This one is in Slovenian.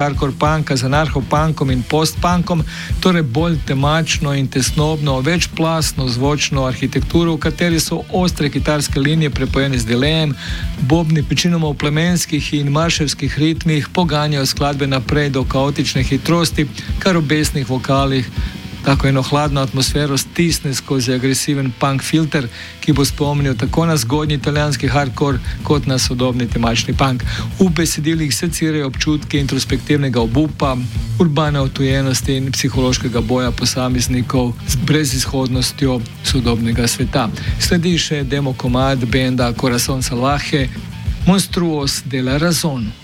hardcore punka z anarcho-punkom in post-punkom, torej bolj temačno in tesnobno, večplastno zvočno arhitekturo, v kateri so ostre kitarske linije prepojene z delejem, bobni večinoma v plemenskih in marševskih ritmih poganjajo skladbe naprej do kaotične hitrosti, kar v besnih vokalih tako eno hladno atmosfero stisne skozi agresiven punk filter, ki bo spomnil tako na zgodnji italijanski hardcore kot na sodobni temačni punk. V besedilih se cirajo občutki introspektivnega obupa, urbane odtujenosti in psihološkega boja posameznikov z brezizhodnostjo sodobnega sveta. Sledi še demo komad benda Corazon Salvaje, Monstruos de la Razón.